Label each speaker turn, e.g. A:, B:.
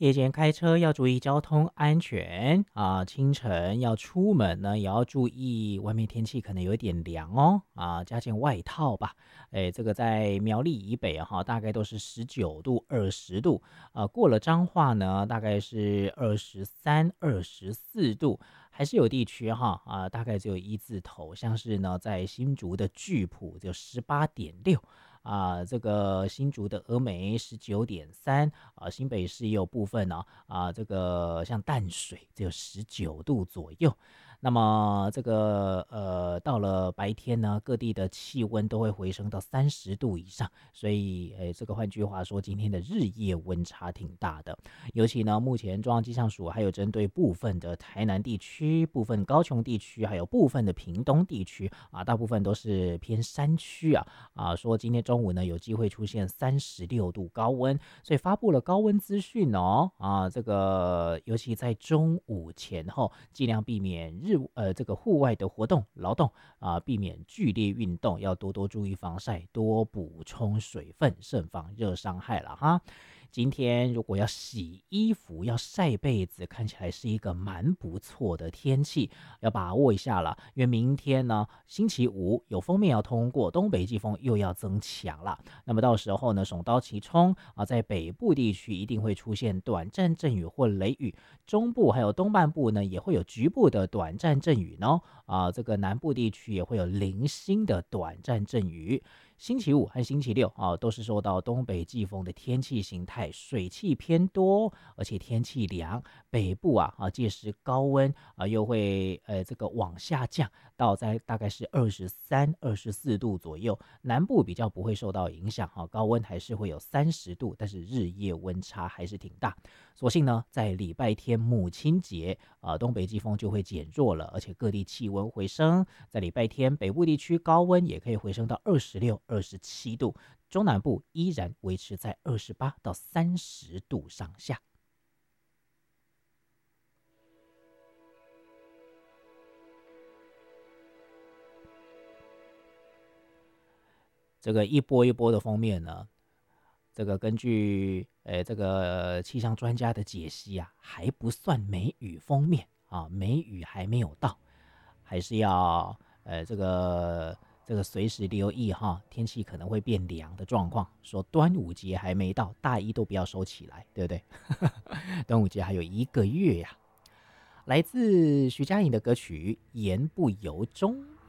A: 夜间开车要注意交通安全啊，清晨要出门呢，也要注意外面天气可能有一点凉哦啊，加件外套吧。这个在苗栗以北哈，大概都是19度、20度，过了彰化呢，大概是23、24度，还是有地区哈大概只有一字头，像是呢在新竹的巨埔就18.6。这个新竹的峨眉19.3新北市也有部分呢这个像淡水只有19度左右。那么这个到了白天呢，各地的气温都会回升到30度以上，所以这个换句话说，今天的日夜温差挺大的。尤其呢，目前中央气象署还有针对部分的台南地区、部分高雄地区，还有部分的屏东地区大部分都是偏山区说今天中午呢有机会出现36度高温，所以发布了高温资讯哦这个尤其在中午前后，尽量避免这个户外的活动劳动避免剧烈运动，要多多注意防晒，多补充水分，慎防热伤害了哈。今天如果要洗衣服、要晒被子，看起来是一个蛮不错的天气，要把握一下了。因为明天呢，星期五有锋面要通过，东北季风又要增强了。那么到时候呢，首当其冲在北部地区一定会出现短暂阵雨或雷雨，中部还有东半部呢也会有局部的短暂阵雨呢。这个南部地区也会有零星的短暂阵雨。星期五和星期六都是受到东北季风的天气形态，水汽偏多，而且天气凉。北部届时高温又会这个往下降到在大概是23、24度左右。南部比较不会受到影响高温还是会有30度，但是日夜温差还是挺大。所幸呢，在礼拜天母亲节东北季风就会减弱了，而且各地气温回升。在礼拜天，北部地区高温也可以回升到26、27度，中南部依然维持在28到30度上下。这个一波一波的封面呢，这个根据这个气象专家的解析还不算梅雨封面梅雨还没有到，还是要这个随时留意天气可能会变凉的状况。说端午节还没到，大衣都不要收起来，对不对？端午节还有1个月呀。来自徐佳莹的歌曲《言不由衷》。